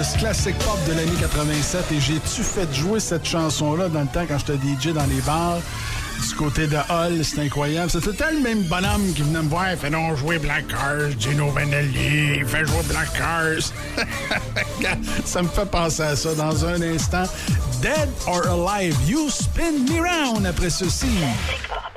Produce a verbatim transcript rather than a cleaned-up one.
Greatest Classic Pop de l'année quatre-vingt-sept. Et j'ai-tu fait jouer cette chanson-là dans le temps quand j'étais D J dans les bars? Du côté de Hull, c'est incroyable. C'était tout le même bonhomme qui venait me voir. Fais donc jouer Black Cars, Gino Vanelli, fais jouer Black Cars. Ça me fait penser à ça dans un instant. Dead or Alive, You Spin Me Round après ceci.